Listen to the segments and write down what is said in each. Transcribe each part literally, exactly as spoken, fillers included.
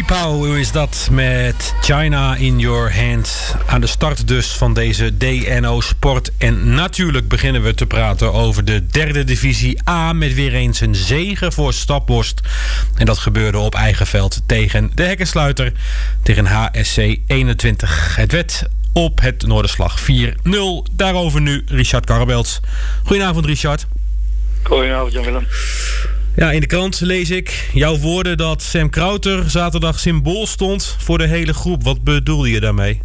Pauw is dat met China in Your Hand. Aan de start dus van deze D N O Sport. En natuurlijk beginnen we te praten over de derde divisie A... met weer eens een zege voor Staphorst. En dat gebeurde op eigen veld tegen de Hekkensluiter. Tegen H S C eenentwintig. Het werd op het Noorderslag vier nul. Daarover nu Richard Karrebels. Goedenavond, Richard. Goedenavond, Jan-Willem. Ja, in de krant lees ik jouw woorden dat Sam Krauter zaterdag symbool stond voor de hele groep. Wat bedoelde je daarmee?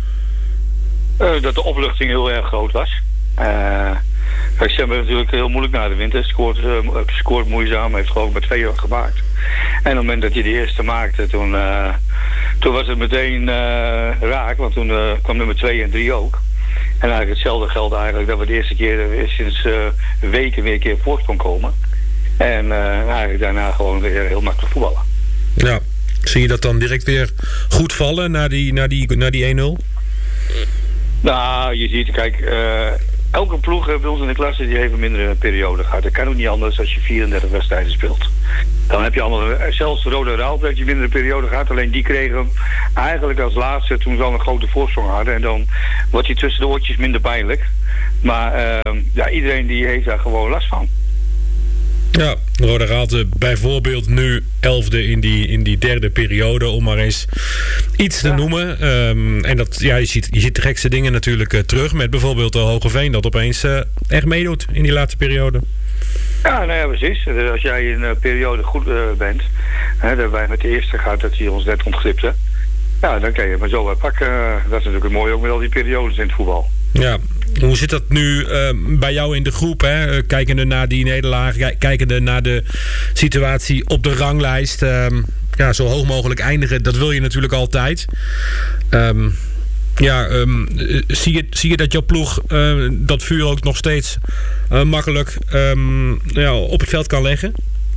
Uh, dat de opluchting heel erg groot was. Uh, Sam heeft natuurlijk heel moeilijk na de winter. Scoort, uh, scoort moeizaam, heeft geloof ik maar twee jaar gemaakt. En op het moment dat hij de eerste maakte, toen, uh, toen was het meteen uh, raak. Want toen uh, kwam nummer twee en drie ook. En eigenlijk hetzelfde geldt eigenlijk dat we de eerste keer uh, sinds uh, weken weer een keer voorsprong komen. En uh, eigenlijk daarna gewoon weer heel makkelijk voetballen. Ja, zie je dat dan direct weer goed vallen na die, na die, na die één nul? Nou, je ziet, kijk, uh, elke ploeg bij ons in de klasse die heeft een mindere periode gehad. Dat kan ook niet anders als je vierendertig wedstrijden speelt. Dan heb je allemaal, zelfs de Rode Raal heeft je een mindere periode gehad. Alleen die kregen hem eigenlijk als laatste toen ze al een grote voorsprong hadden. En dan wordt hij tussen de oortjes minder pijnlijk. Maar uh, ja, iedereen die heeft daar gewoon last van. Ja, Rode Raalte bijvoorbeeld nu elfde in die, in die derde periode, om maar eens iets te ja. noemen. Um, en dat, ja, je ziet, je ziet de gekste dingen natuurlijk uh, terug met bijvoorbeeld de Hogeveen dat opeens uh, echt meedoet in die laatste periode. Ja, nou ja, precies. Als jij in een periode goed uh, bent, hè, dat wij met de eerste gaat dat hij ons net ontglipte, ja, dan kan je maar zo uh, pakken. Uh, dat is natuurlijk mooi ook met al die periodes in het voetbal. Ja, hoe zit dat nu uh, bij jou in de groep? Hè? Uh, kijkende naar die nederlaag, kijkende naar de situatie op de ranglijst. Uh, ja, zo hoog mogelijk eindigen, dat wil je natuurlijk altijd. Um, ja, um, zie, je, zie je dat jouw ploeg uh, dat vuur ook nog steeds uh, makkelijk um, ja, op het veld kan leggen?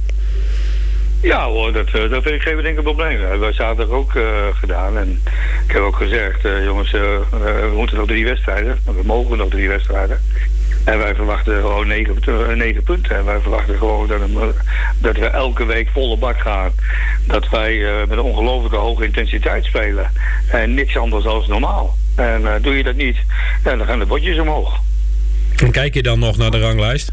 Ja hoor, dat, dat vind ik geen enkel probleem. Dat hebben we zaterdag ook uh, gedaan. En ik heb ook gezegd, uh, jongens, uh, we moeten nog drie wedstrijden. We mogen nog drie wedstrijden. En wij verwachten gewoon negen, uh, negen punten. En wij verwachten gewoon dat, uh, dat we elke week volle bak gaan. Dat wij uh, met een ongelooflijke hoge intensiteit spelen. En niks anders dan normaal. En uh, doe je dat niet, ja, dan gaan de botjes omhoog. En kijk je dan nog naar de ranglijst?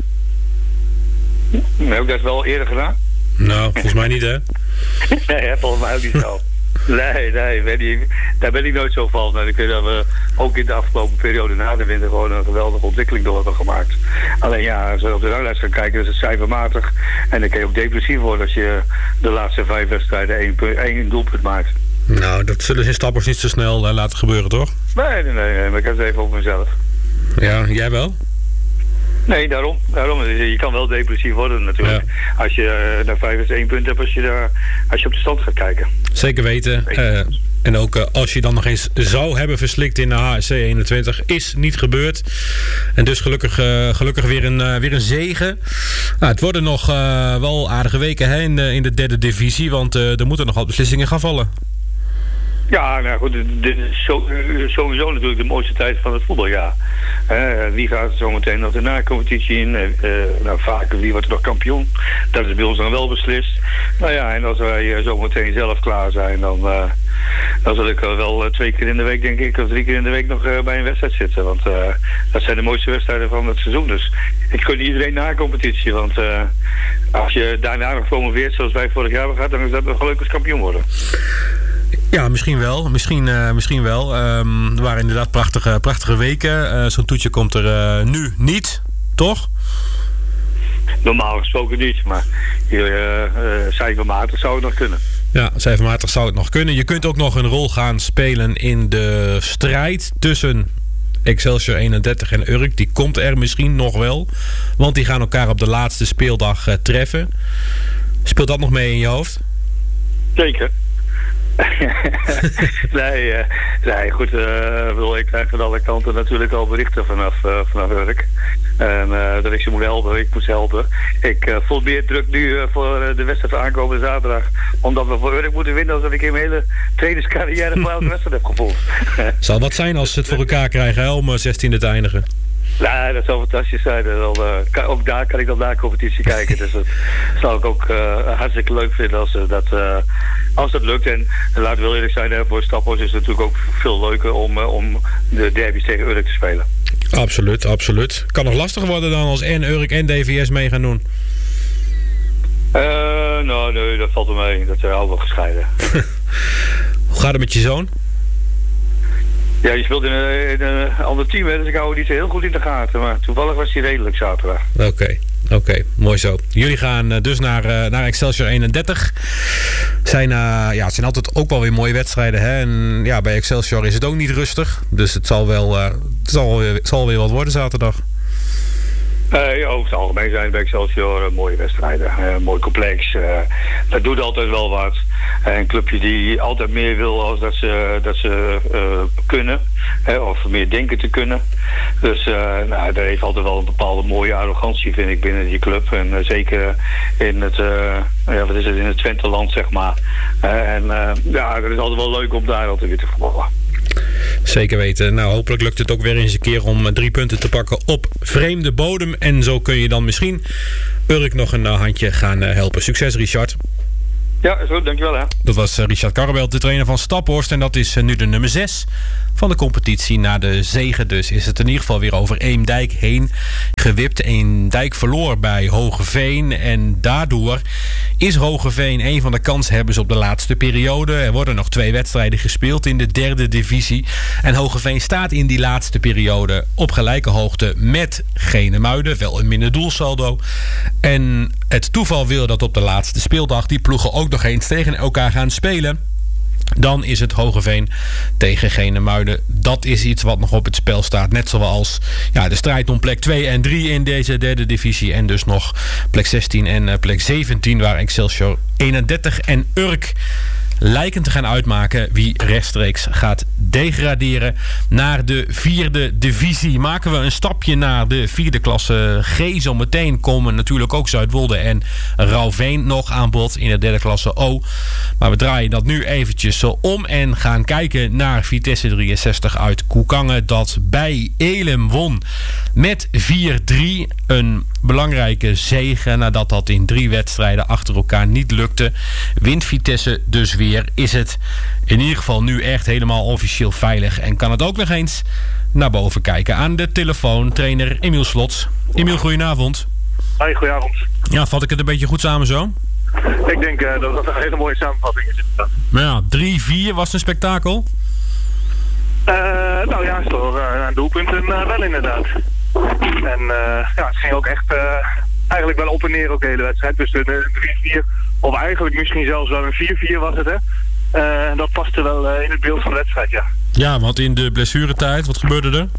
Heb ik dat wel eerder gedaan? Nou, volgens mij niet, hè? Nee, volgens mij ook niet zo. Nee, nee, ben ik, daar ben ik nooit zo van. Nou, ik weet dat we ook in de afgelopen periode na de winter gewoon een geweldige ontwikkeling door hebben gemaakt. Alleen ja, als we op de ranglijst gaan kijken, is het cijfermatig. En dan kan je ook depressief worden als je de laatste vijf wedstrijden één, één doelpunt maakt. Nou, dat zullen ze in Staphorst niet zo snel uh, laten gebeuren, toch? Nee, nee, nee, maar ik heb het even op mezelf. Ja, jij wel? Nee, daarom. daarom. Je kan wel depressief worden natuurlijk. Ja. Als je uh, naar vijf is één punt hebt als je, daar, als je op de stand gaat kijken. Zeker weten. Uh, en ook uh, als je dan nog eens zou hebben verslikt in de H S C eenentwintig. Is niet gebeurd. En dus gelukkig, uh, gelukkig weer, een, uh, weer een zege. Nou, het worden nog uh, wel aardige weken hè, in, de, in de derde divisie. Want uh, er moeten nog wat beslissingen gaan vallen. Ja, nou goed, dit is sowieso natuurlijk de mooiste tijd van het voetbaljaar. Uh, wie gaat zometeen nog de na-competitie in? Uh, nou, vaker, wie wordt er nog kampioen? Dat is bij ons dan wel beslist. Nou ja, en als wij uh, zometeen zelf klaar zijn, dan, uh, dan zal ik uh, wel uh, twee keer in de week, denk ik, of drie keer in de week nog uh, bij een wedstrijd zitten. Want uh, dat zijn de mooiste wedstrijden van het seizoen. Dus ik gun iedereen na-competitie, want uh, als je daarna nog promoveert, zoals wij vorig jaar hebben gehad, dan is dat nog leuk als kampioen worden. Ja, misschien wel. Misschien, uh, misschien wel. Um, er waren inderdaad prachtige, prachtige weken. Uh, zo'n toetje komt er uh, nu niet, toch? Normaal gesproken niet, maar hier, uh, uh, cijfermatig zou het nog kunnen. Ja, cijfermatig zou het nog kunnen. Je kunt ook nog een rol gaan spelen in de strijd tussen Excelsior eenendertig en Urk. Die komt er misschien nog wel. Want die gaan elkaar op de laatste speeldag uh, treffen. Speelt dat nog mee in je hoofd? Zeker. nee, uh, nee, goed, uh, bedoel, ik krijg van alle kanten natuurlijk al berichten vanaf, uh, vanaf Urk. En uh, dat ik ze moet helpen, ik moest helpen. Ik uh, voel meer druk nu uh, voor uh, de wedstrijd van aankomende zaterdag. Omdat we voor Urk moeten winnen, als ik in mijn hele trainerscarrière voor elke wedstrijd heb gevoeld. Zal wat zijn als ze het voor elkaar krijgen hè, om zestiende te eindigen? Nou, dat zou fantastisch zijn. Dan, uh, kan, ook daar kan ik dan naar de competitie kijken. Dus dat zou ik ook uh, hartstikke leuk vinden als, uh, dat, uh, als dat lukt. En, en laat wel eerlijk zijn, hè, voor Staphorst is het natuurlijk ook veel leuker om, uh, om de derbies tegen Urk te spelen. Absoluut, absoluut. Kan nog lastiger worden dan als en Urk en D V S mee gaan doen. Uh, nou, nee, dat valt er mee. Dat is al wel gescheiden. Hoe gaat het met je zoon? Ja, je speelt in een, in een ander team, hè, dus ik hou het niet zo heel goed in de gaten. Maar toevallig was hij redelijk zaterdag. Oké, okay, oké, okay, mooi zo. Jullie gaan uh, dus naar, uh, naar Excelsior eenendertig. Zijn, uh, ja, het zijn altijd ook wel weer mooie wedstrijden. Hè? En ja, bij Excelsior is het ook niet rustig. Dus het zal wel, uh, het zal weer, het zal weer wat worden zaterdag. Uh, ja, over het algemeen zijn bij Excelsior uh, mooie wedstrijden. Uh, mooi complex. Uh, dat doet altijd wel wat. Uh, een clubje die altijd meer wil als dat ze, dat ze uh, kunnen. Hè, of meer denken te kunnen. Dus uh, nou, daar heeft altijd wel een bepaalde mooie arrogantie, vind ik, binnen die club. En uh, zeker in het, uh, ja, wat is het, in het Twenteland, zeg maar. Uh, en uh, ja, dat is altijd wel leuk om daar altijd weer te voetballen. Zeker weten. Nou, hopelijk lukt het ook weer eens een keer om drie punten te pakken op vreemde bodem. En zo kun je dan misschien Urk nog een handje gaan helpen. Succes, Richard. Ja, zo, dankjewel hè. Dat was Richard Karreveld, de trainer van Staphorst. En dat is nu de nummer zes van de competitie. Na de zege dus is het in ieder geval weer over Eemdijk heen gewipt. Eemdijk verloor bij Hoogeveen. En daardoor is Hoogeveen een van de kanshebbers op de laatste periode. Er worden nog twee wedstrijden gespeeld in de derde divisie. En Hoogeveen staat in die laatste periode op gelijke hoogte met Genemuiden. Wel een minder doelsaldo. En het toeval wil dat op de laatste speeldag die ploegen ook nog eens tegen elkaar gaan spelen. Dan is het Hoogeveen tegen Genemuiden. Dat is iets wat nog op het spel staat. Net zoals ja, de strijd om plek twee en drie in deze derde divisie. En dus nog plek zestien en uh, plek zeventien... waar Excelsior eenendertig en Urk lijken te gaan uitmaken wie rechtstreeks gaat degraderen naar de vierde divisie. Maken we een stapje naar de vierde klasse G. Zometeen komen natuurlijk ook Zuidwolde en Rauwveen nog aan bod in de derde klasse O. Maar we draaien dat nu eventjes om en gaan kijken naar Vitesse drieënzestig uit Koekangen, dat bij Elim won met vier drie. Een belangrijke zege nadat dat in drie wedstrijden achter elkaar niet lukte. Wint Vitesse dus weer. Is het in ieder geval nu echt helemaal officieel veilig en kan het ook nog eens naar boven kijken. Aan de telefoon trainer Emiel Slots. Emiel, goedenavond. Hoi, goedenavond. Ja, vat ik het een beetje goed samen zo? Ik denk uh, dat dat een hele mooie samenvatting is. Maar ja, drie vier was een spektakel. Uh, nou ja, door uh, doelpunten uh, wel inderdaad. En uh, ja, het ging ook echt uh, eigenlijk wel op en neer ook de hele wedstrijd. Dus een drie vier, of eigenlijk misschien zelfs wel een vier vier was het, hè. Uh, en dat paste wel uh, in het beeld van de wedstrijd, ja. Ja, want in de blessuretijd, wat gebeurde er?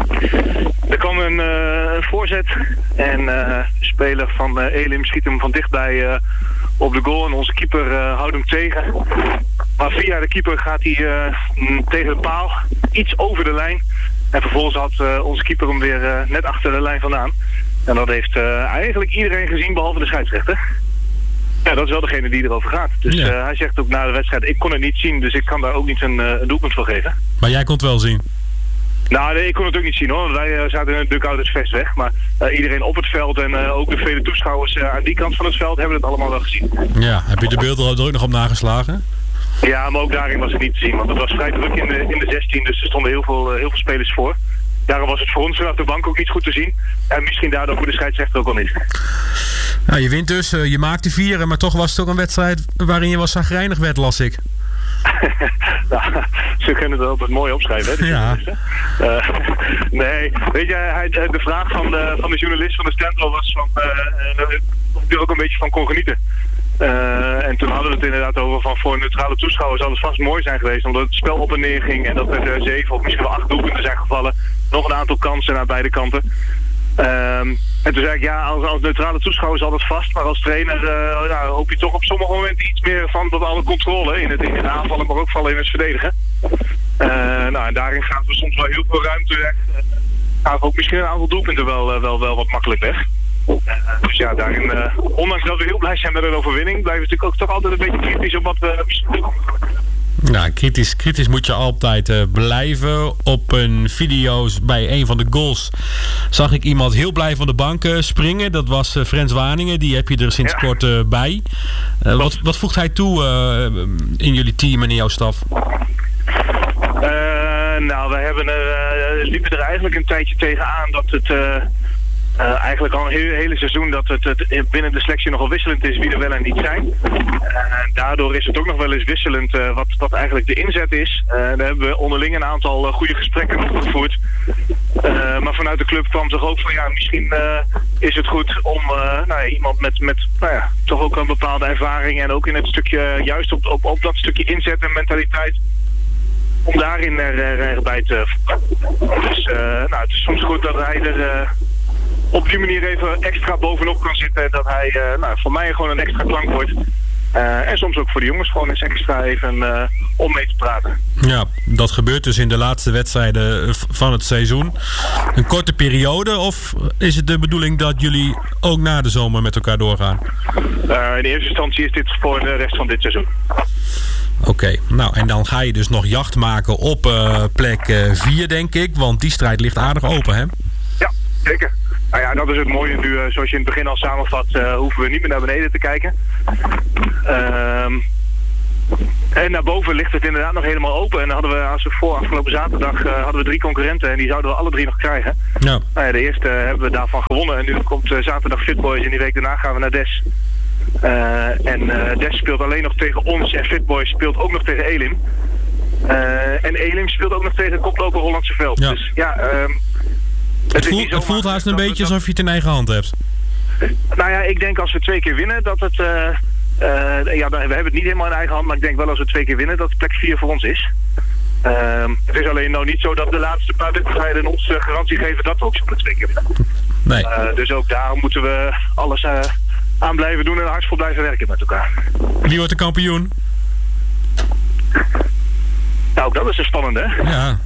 Er kwam een, uh, een voorzet en uh, de speler van uh, Elim schiet hem van dichtbij uh, op de goal en onze keeper uh, houdt hem tegen. Maar via de keeper gaat hij uh, tegen de paal, iets over de lijn. En vervolgens had uh, onze keeper hem weer uh, net achter de lijn vandaan. En dat heeft uh, eigenlijk iedereen gezien behalve de scheidsrechter. Ja, dat is wel degene die erover gaat. Dus ja. uh, hij zegt ook na de wedstrijd, ik kon het niet zien, dus ik kan daar ook niet een, uh, een doelpunt voor geven. Maar jij kon het wel zien? Nou, nee, ik kon het ook niet zien hoor. Wij uh, zaten in een dugout vers weg. Maar uh, iedereen op het veld en uh, ook de vele toeschouwers uh, aan die kant van het veld hebben het allemaal wel gezien. Ja, heb je de beelden er ook nog op nageslagen? Ja, maar ook daarin was het niet te zien. Want het was vrij druk in de, in de zestien, dus er stonden heel veel, uh, heel veel spelers voor. Daarom was het voor ons vanaf de bank ook niet goed te zien. En misschien daardoor voor de scheidsrechter ook al niet. Nou, je wint dus, uh, je maakte vier, maar toch was het ook een wedstrijd waarin je wel chagrijnig werd, las ik. Nou, ze kunnen het altijd mooi opschrijven, hè? Ja. Uh, nee, weet je, hij, de vraag van de, van de journalist van de Stendel was van, uh, of ik er ook een beetje van kon genieten. Uh, en toen hadden we het inderdaad over van voor neutrale toeschouwers zal het vast mooi zijn geweest, omdat het spel op en neer ging en dat er uh, zeven of misschien wel acht doelpunten zijn gevallen. Nog een aantal kansen aan beide kanten. Um, en toen zei ik, ja, als, als neutrale toeschouwer zal het vast, maar als trainer uh, nou, hoop je toch op sommige momenten iets meer van bepaalde controle in het, in het aanvallen, maar ook vallen in het verdedigen. Uh, nou, en daarin gaan we soms wel heel veel ruimte weg. Uh, gaan we ook misschien een aantal doelpunten wel, uh, wel, wel wat makkelijk weg. Uh, dus ja, daarin, uh, ondanks dat we heel blij zijn met een overwinning, blijven we natuurlijk ook toch altijd een beetje kritisch op wat we misschien doen. Nou, kritisch, kritisch moet je altijd uh, blijven. Op een video's bij een van de goals zag ik iemand heel blij van de bank uh, springen. Dat was uh, Frans Waningen. Die heb je er sinds ja. kort uh, bij. Uh, wat, wat voegt hij toe uh, in jullie team en in jouw staf? Uh, nou, wij hebben er, uh, liepen er eigenlijk een tijdje tegenaan dat het... Uh, Uh, eigenlijk al een hele, hele seizoen dat het, het binnen de selectie nogal wisselend is wie er wel en niet zijn. Uh, en daardoor is het ook nog wel eens wisselend uh, wat, wat eigenlijk de inzet is. Uh, daar hebben we onderling een aantal uh, goede gesprekken over gevoerd. Uh, maar vanuit de club kwam toch ook van ja, misschien uh, is het goed om uh, nou ja, iemand met, met nou ja, toch ook een bepaalde ervaring en ook in het stukje, juist op, op, op dat stukje inzet en mentaliteit, om daarin er, er, erbij te voegen. Dus uh, nou, het is soms goed dat hij er... Uh, op die manier even extra bovenop kan zitten. En dat hij uh, nou, voor mij gewoon een extra klank wordt. Uh, en soms ook voor de jongens gewoon eens extra even uh, om mee te praten. Ja, dat gebeurt dus in de laatste wedstrijden van het seizoen. Een korte periode, of is het de bedoeling dat jullie ook na de zomer met elkaar doorgaan? Uh, in eerste instantie is dit voor de rest van dit seizoen. Oké, okay, nou en dan ga je dus nog jacht maken op uh, plek vier, uh, denk ik. Want die strijd ligt aardig open, hè? Ja, zeker. Nou ja, dat is het mooie nu. Uh, zoals je in het begin al samenvat, uh, hoeven we niet meer naar beneden te kijken. Um, en naar boven ligt het inderdaad nog helemaal open. En dan hadden we, als we voor afgelopen zaterdag, uh, hadden we drie concurrenten. En die zouden we alle drie nog krijgen. Ja. Nou ja, de eerste uh, hebben we daarvan gewonnen. En nu komt uh, zaterdag Fitboys. En die week daarna gaan we naar Des. Uh, en uh, Des speelt alleen nog tegen ons. En Fitboys speelt ook nog tegen Elim. Uh, en Elim speelt ook nog tegen koploper Hollandse Veld. Ja. Dus ja... Um, Het, het voelt, het voelt haast een beetje alsof je het in eigen hand hebt. Nou ja, ik denk als we twee keer winnen dat het... Uh, uh, ja, we hebben het niet helemaal in eigen hand, maar ik denk wel als we twee keer winnen dat plek vier voor ons is. Uh, het is alleen nou niet zo dat de laatste paar wedstrijden ons uh, garantie geven dat we ook zo'n twee keer winnen. Nee. Uh, dus ook daar moeten we alles uh, aan blijven doen en hard voor blijven werken met elkaar. Wie wordt de kampioen? Nou, dat is een spannende, hè? Ja.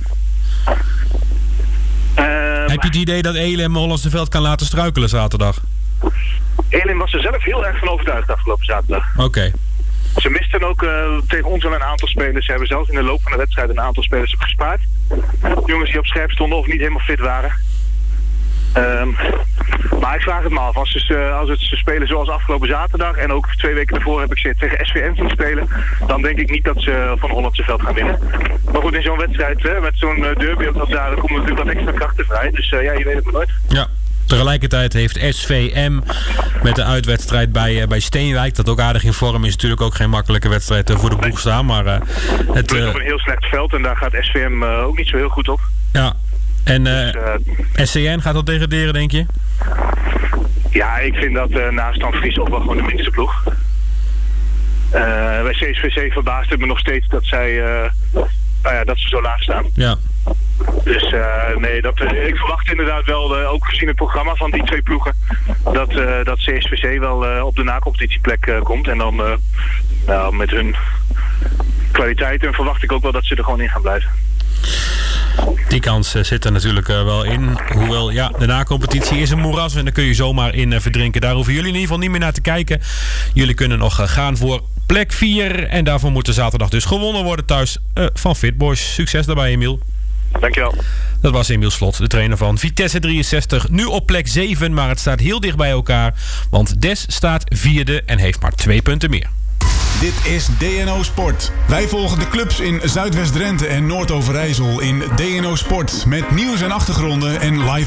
Uh, Heb je het idee dat Elim Hollandse Veld kan laten struikelen zaterdag? Elim was er zelf heel erg van overtuigd afgelopen zaterdag. Oké. Okay. Ze misten ook uh, tegen ons wel een aantal spelers. Ze hebben zelfs in de loop van de wedstrijd een aantal spelers gespaard. Jongens die op scherp stonden of niet helemaal fit waren. Um, maar ik vraag het me af. Als, ze, als het ze spelen zoals afgelopen zaterdag... en ook twee weken daarvoor heb ik ze tegen S V M zien spelen... dan denk ik niet dat ze van Hollandse Veld gaan winnen. Maar goed, in zo'n wedstrijd, hè, met zo'n derby... Als daar, dan komen natuurlijk wat extra krachten vrij. Dus uh, ja, je weet het maar nooit. Ja. Tegelijkertijd heeft S V M met de uitwedstrijd bij, uh, bij Steenwijk... dat ook aardig in vorm is, natuurlijk ook geen makkelijke wedstrijd uh, voor de boeg staan. Maar uh, het is uh, op een heel slecht veld en daar gaat S V M uh, ook niet zo heel goed op. Ja. En uh, dus, uh, S C N gaat dat degraderen, denk je? Ja, ik vind dat uh, naast Dan Fries ook wel gewoon de minste ploeg. Uh, bij C S V C verbaast het me nog steeds dat zij uh, nou ja, dat ze zo laag staan. Ja. Dus uh, nee, dat, uh, ik verwacht inderdaad wel, uh, ook gezien het programma van die twee ploegen, dat, uh, dat C S V C wel uh, op de na-competitieplek uh, komt. En dan uh, nou, met hun kwaliteiten verwacht ik ook wel dat ze er gewoon in gaan blijven. Die kans uh, zit er natuurlijk uh, wel in. Hoewel, ja, de na-competitie is een moeras en daar kun je zomaar in uh, verdrinken. Daar hoeven jullie in ieder geval niet meer naar te kijken. Jullie kunnen nog uh, gaan voor plek vier. En daarvoor moet de zaterdag dus gewonnen worden thuis uh, van Fitboys. Succes daarbij, Emiel. Dankjewel. Dat was Emiel Slot, de trainer van Vitesse drieënzestig. Nu op plek zeven, maar het staat heel dicht bij elkaar. Want Des staat vierde en heeft maar twee punten meer. Dit is D N O Sport. Wij volgen de clubs in Zuidwest-Drenthe en Noord-Overijssel in D N O Sport. Met nieuws en achtergronden en live